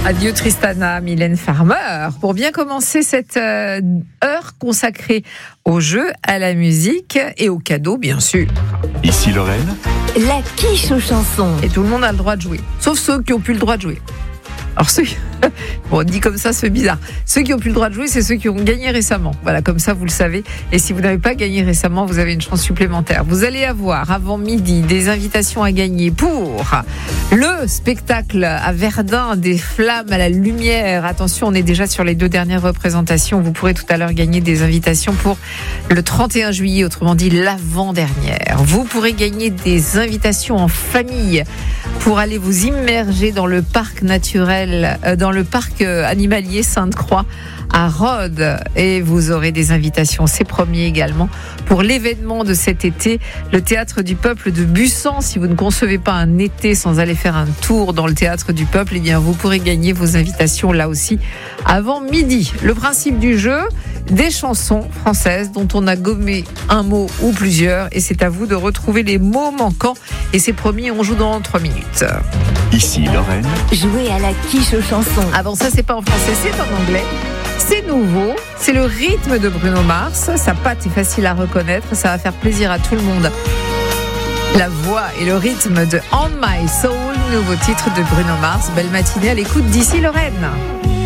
Adieu Tristana, Mylène Farmer. Pour bien commencer cette heure consacrée au jeu, à la musique et aux cadeaux, bien sûr. Ici Lorraine. La quiche aux chansons. Et tout le monde a le droit de jouer, sauf ceux qui n'ont plus le droit de jouer. Alors ceux, bon, dit comme ça, c'est bizarre. Ceux qui n'ont plus le droit de jouer, c'est ceux qui ont gagné récemment. Voilà, comme ça, vous le savez. Et si vous n'avez pas gagné récemment, vous avez une chance supplémentaire. Vous allez avoir, avant midi, des invitations à gagner pour le spectacle à Verdun, des flammes à la lumière. Attention, on est déjà sur les 2 dernières représentations. Vous pourrez tout à l'heure gagner des invitations pour le 31 juillet, autrement dit l'avant-dernière. Vous pourrez gagner des invitations en famille pour aller vous immerger dans le parc naturel, dans le parc animalier Sainte-Croix à Rhodes. Et vous aurez des invitations, c'est promis également, pour l'événement de cet été, le Théâtre du Peuple de Bussan. Si vous ne concevez pas un été sans aller faire un tour dans le Théâtre du Peuple, eh bien vous pourrez gagner vos invitations là aussi avant midi. Le principe du jeu, des chansons françaises dont on a gommé un mot ou plusieurs, et c'est à vous de retrouver les mots manquants. Et c'est promis, on joue dans 3 minutes. Ici Lorraine. Jouer à la quiche aux chansons. Ah bon, ça c'est pas en français, c'est en anglais. C'est nouveau, c'est le rythme de Bruno Mars. Sa patte est facile à reconnaître, ça va faire plaisir à tout le monde. La voix et le rythme de On My Soul, nouveau titre de Bruno Mars. Belle matinée à l'écoute d'Ici Lorraine.